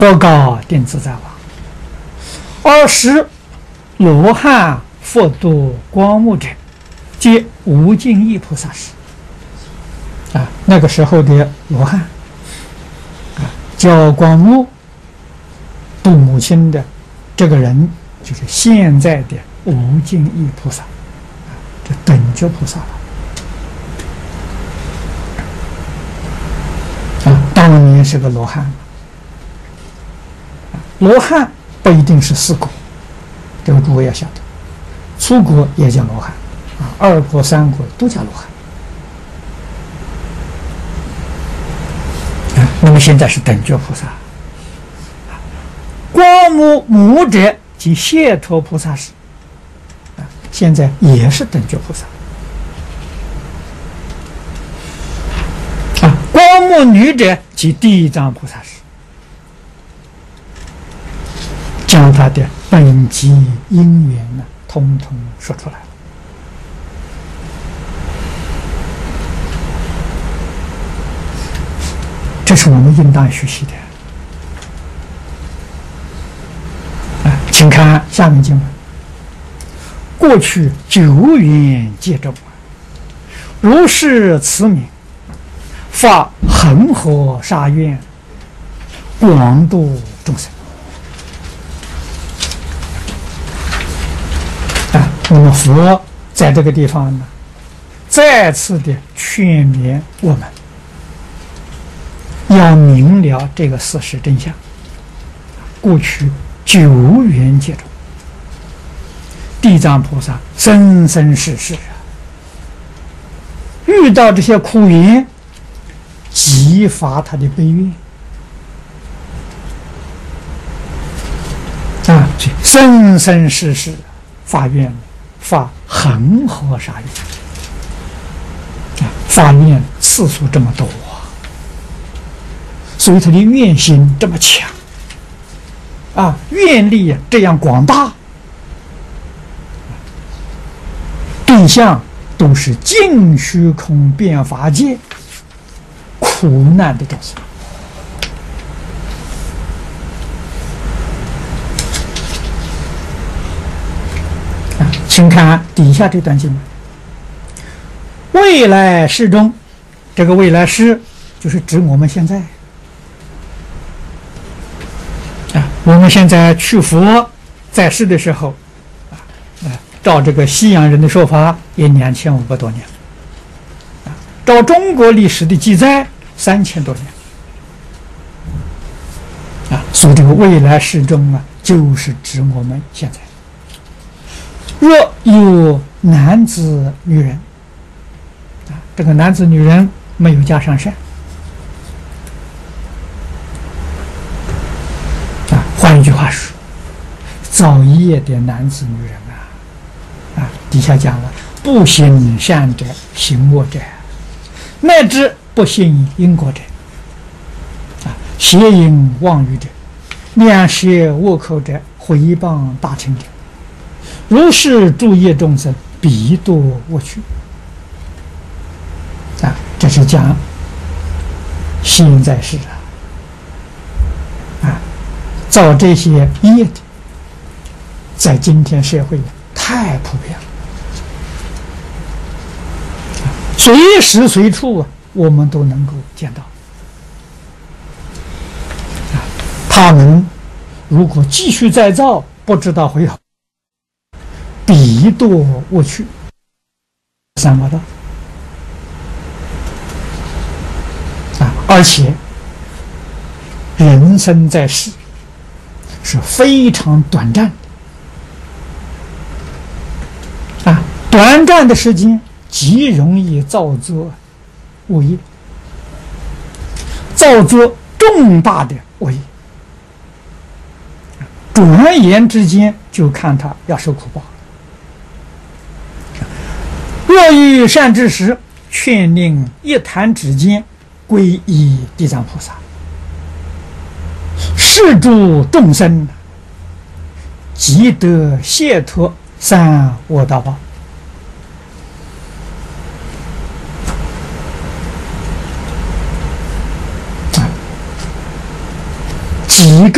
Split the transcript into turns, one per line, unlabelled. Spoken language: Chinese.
不告定自在王。尔时罗汉、佛度、光目者，皆无尽意菩萨时。那个时候的罗汉教光目度母亲的这个人，就是现在的无尽意菩萨，这等觉菩萨了。当年是个罗汉。罗汉不一定是四果，这个诸位要晓得，初果也叫罗汉，二果、三果都叫罗汉。那么现在是等觉菩萨，光目母者即解脱菩萨时，现在也是等觉菩萨。光目女者即地藏菩萨时，将他的本机因缘呢，统统说出来了。这是我们应当学习的。请看下面经文：过去久远界中，如是慈悯，发恒河沙愿，广度众生。那么佛在这个地方呢，再次的劝勉我们，要明了这个事实真相。过去久远界中，地藏菩萨生生世世遇到这些苦缘，激发他的悲愿生生世世发愿，发恒河沙愿，发愿次数这么多所以他的愿心这么强愿力这样广大，对象都是尽虚空遍法界苦难的众生。请看底下这段经文：未来世中，这个未来世就是指我们现在。我们现在去佛在世的时候，照这个西洋人的说法，也2500多年，照中国历史的记载3000多年，所以这个未来世中就是指我们现在。若有男子女人，这个男子女人没有加上善。换一句话说，造业的男子女人底下讲了，不行善者，行恶者，乃至不信因果者，邪淫妄语者，两舌恶口者，毁谤大乘者，如是诸业众生，必堕恶趣。这是讲现在世造这些业的，在今天社会太普遍了，随时随处我们都能够见到。他们如果继续再造，不知道回头，必堕恶趣。三恶道而且人生在世是非常短暂的短暂的时间极容易造作恶业，造作重大的恶业，转眼之间就看他要受苦报。若遇善知识，劝令一弹指间皈依地藏菩萨，是诸众生即得解脱三恶道报。几个